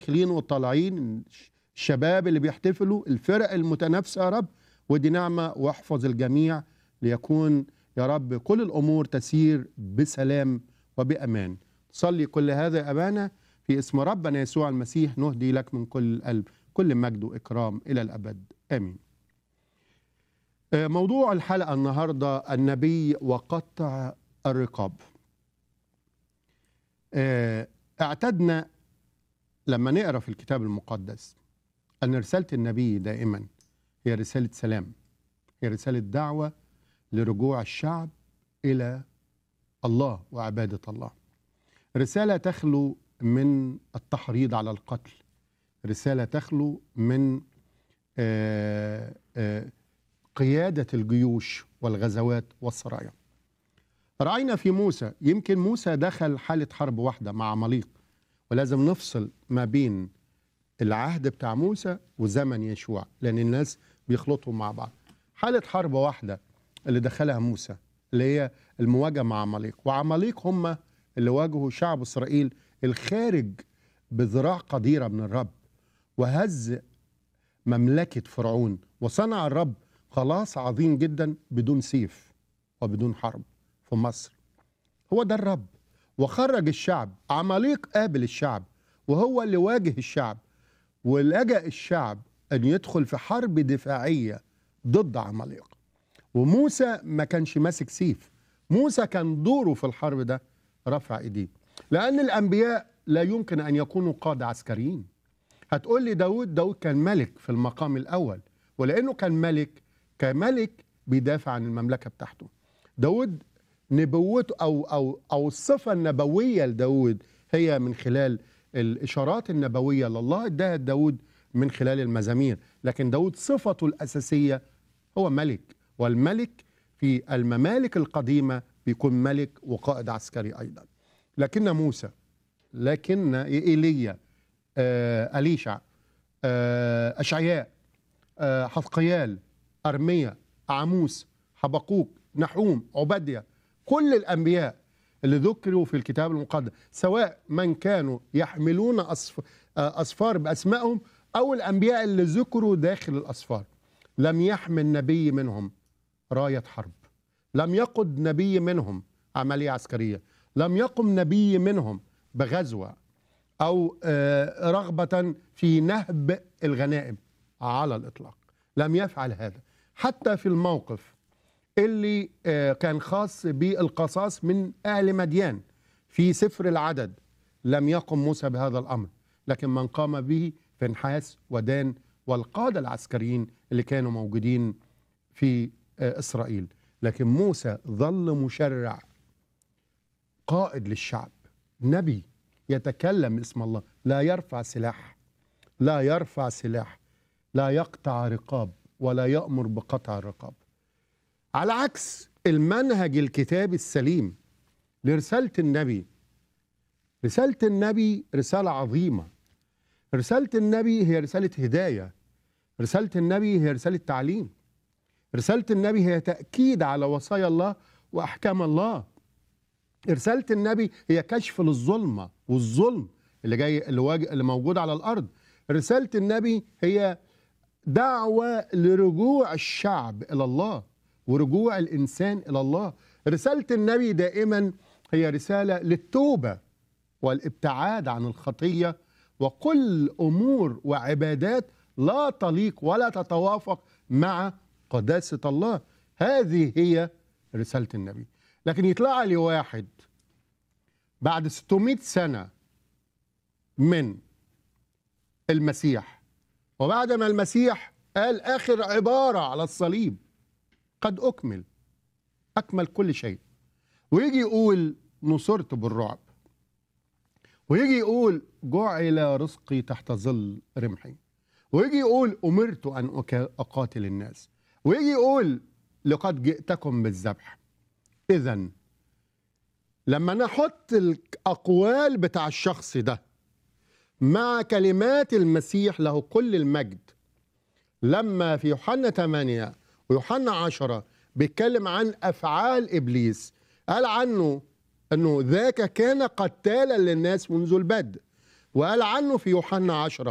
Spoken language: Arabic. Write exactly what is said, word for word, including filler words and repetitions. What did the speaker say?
داخلين وطالعين، الشباب اللي بيحتفلوا، الفرق المتنافسة يا رب، ودي نعمة، واحفظ الجميع ليكون يا رب كل الأمور تسير بسلام وبأمان. صلي كل هذا يا أبانا في اسم ربنا يسوع المسيح، نهدي لك من كل القلب كل مجد وإكرام إلى الأبد آمين. موضوع الحلقة النهاردة النبي وقطع الرقاب. اعتدنا لما نقرأ في الكتاب المقدس أن رسالة النبي دائما هي رسالة سلام، هي رسالة دعوة لرجوع الشعب إلى الله وعبادة الله، رسالة تخلو من التحريض على القتل، رسالة تخلو من آآ آآ قيادة الجيوش والغزوات والسرايا. رأينا في موسى، يمكن موسى دخل حالة حرب واحدة مع عماليق، ولازم نفصل ما بين العهد بتاع موسى وزمن يشوع لأن الناس بيخلطوا مع بعض. حالة حرب واحدة اللي دخلها موسى اللي هي المواجهة مع عماليق، وعماليق هم اللي واجهوا شعب إسرائيل الخارج بذراع قديرة من الرب، وهز مملكة فرعون، وصنع الرب خلاص عظيم جدا بدون سيف وبدون حرب في مصر. هو ده الرب، وخرج الشعب. عماليق قابل الشعب وهو اللي واجه الشعب، ولجأ الشعب أن يدخل في حرب دفاعية ضد عماليق. وموسى ما كانش ماسك سيف، موسى كان دوره في الحرب ده رفع ايديه، لأن الأنبياء لا يمكن أن يكونوا قادة عسكريين. هتقول لي داود، داود كان ملك في المقام الأول، ولأنه كان ملك كملك بيدافع عن المملكة بتاعته. داود نبوته أو, أو, أو الصفة النبوية لداود هي من خلال الإشارات النبوية لله اداها داود من خلال المزامير، لكن داود صفته الأساسية هو ملك، والملك في الممالك القديمة بيكون ملك وقائد عسكري أيضا. لكن موسى، لكن إيليا، آه، أليشع، آه، أشعياء، آه، حزقيال، أرميا، عاموس، حبقوق، نحوم، عبدية، كل الأنبياء اللي ذكروا في الكتاب المقدس، سواء من كانوا يحملون أصف... أصفار بأسمائهم أو الأنبياء اللي ذكروا داخل الأصفار، لم يحمل نبي منهم راية حرب، لم يقد نبي منهم عملية عسكرية، لم يقم نبي منهم بغزوة أو رغبة في نهب الغنائم على الإطلاق، لم يفعل هذا. حتى في الموقف اللي كان خاص بالقصاص من أهل مديان في سفر العدد، لم يقم موسى بهذا الأمر، لكن من قام به فنحاس ودان والقادة العسكريين اللي كانوا موجودين في إسرائيل. لكن موسى ظل مشرع، قائد للشعب، نبي يتكلم اسم الله، لا يرفع سلاح، لا يرفع سلاح، لا يقطع رقاب ولا يأمر بقطع الرقاب، على عكس المنهج الكتابي السليم لرسالة النبي. رسالة النبي رسالة عظيمة، رسالة النبي هي رسالة هداية، رسالة النبي هي رسالة تعليم، رسالة النبي هي تأكيد على وصايا الله وأحكام الله. رسالة النبي هي كشف للظلمة والظلم اللي جاي اللي, واجه اللي موجود على الأرض. رسالة النبي هي دعوة لرجوع الشعب إلى الله ورجوع الإنسان إلى الله. رسالة النبي دائما هي رسالة للتوبة والابتعاد عن الخطية وكل أمور وعبادات لا تليق ولا تتوافق مع قداسة الله. هذه هي رسالة النبي. لكن يطلع لي واحد بعد ستمائة سنة من المسيح، وبعد ما المسيح قال آخر عبارة على الصليب، قد أكمل، أكمل كل شيء، ويجي يقول نصرت بالرعب، ويجي يقول جعل رزقي تحت ظل رمحي، ويجي يقول أمرت أن أقاتل الناس، ويجي يقول لقد جئتكم بالذبح. إذن لما نحط الأقوال بتاع الشخص ده مع كلمات المسيح له كل المجد، لما في يوحنا ثمانية ويوحنا عشرة بيتكلم عن أفعال إبليس، قال عنه أنه ذاك كان قتالا للناس منذ البدء، وقال عنه في يوحنا عشرة